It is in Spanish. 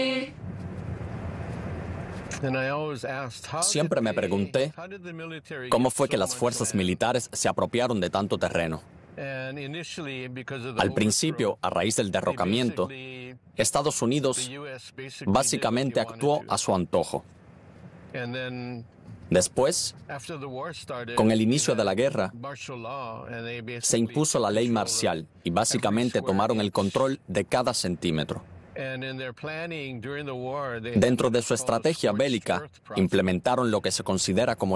Siempre me pregunté cómo fue que las fuerzas militares se apropiaron de tanto terreno. Al principio, a raíz del derrocamiento, Estados Unidos básicamente actuó a su antojo. Después, con el inicio de la guerra, se impuso la ley marcial y básicamente tomaron el control de cada centímetro. Dentro de su estrategia bélica, implementaron lo que se considera como